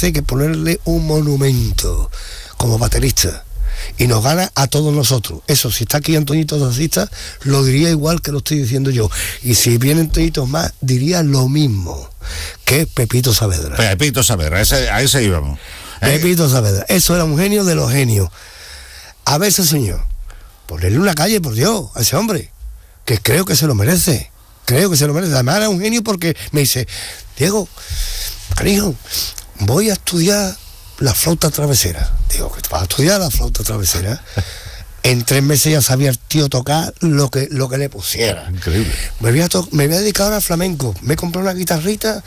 parece que hay que ponerle un monumento como baterista. Y nos gana a todos nosotros. Eso, si está aquí Antoñito Taxista, lo diría igual que lo estoy diciendo yo. Y si vienen Toñitos más, diría lo mismo, que Pepito Saavedra. Pepito Saavedra, a ese íbamos. Pepito Saavedra, eso era un genio de los genios. A ver ese señor, ponerle una calle, por Dios, a ese hombre, que creo que se lo merece. Además era un genio porque me dice, Diego, cariño, voy a estudiar la flauta travesera. Digo, que vas a estudiar la flauta travesera. En 3 meses ya sabía el tío tocar lo que le pusiera. Increíble. Me voy a dedicar ahora al flamenco. Me compré una guitarrita,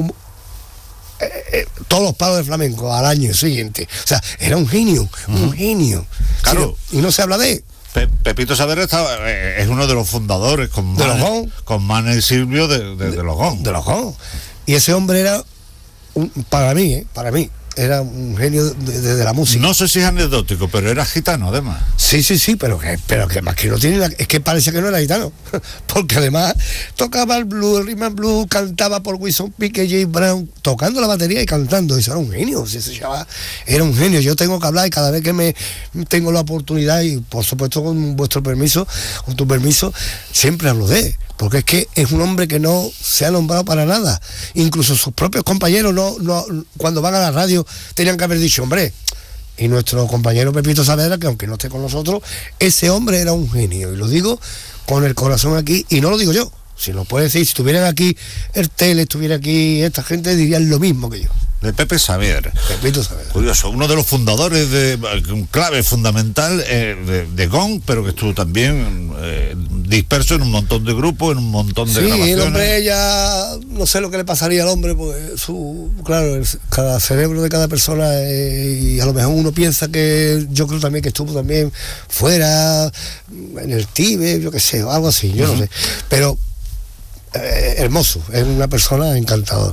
todos los palos de flamenco al año siguiente. O sea, era un genio, un genio. Claro. Sí, y no se habla de él. Pepito Saavedra es uno de los fundadores con Mane y Silvio de los Gong. De los Gong. Y ese hombre era, para mí, era un genio de la música. No sé si es anecdótico, pero era gitano además. Sí, pero que más que no tiene, es que parecía que no era gitano, porque además tocaba el blues, el rhythm and blues, cantaba por Wilson Pickett, James Brown, tocando la batería y cantando. Eso era un genio, ese chaval era un genio. Yo tengo que hablar y cada vez que me tengo la oportunidad, y por supuesto con tu permiso, siempre hablo de él. Porque es que es un hombre que no se ha nombrado para nada. Incluso sus propios compañeros no cuando van a la radio tenían que haber dicho, hombre. Y nuestro compañero Pepito Saavedra, que aunque no esté con nosotros, ese hombre era un genio. Y lo digo con el corazón aquí, y no lo digo yo. Si lo puede decir, si estuvieran aquí el Tele, estuviera aquí esta gente, dirían lo mismo que yo. De Pepe Saavedra. Pepito Saavedra. Curioso, uno de los fundadores un clave fundamental de Gong, pero que estuvo también disperso en un montón de grupos, en un montón de grabaciones. Sí, el hombre ya, no sé lo que le pasaría al hombre, pues claro, cada cerebro de cada persona, y a lo mejor uno piensa que, yo creo también que estuvo también fuera, en el Tíbet, yo qué sé, algo así, yo no sé, pero hermoso, es una persona encantadora.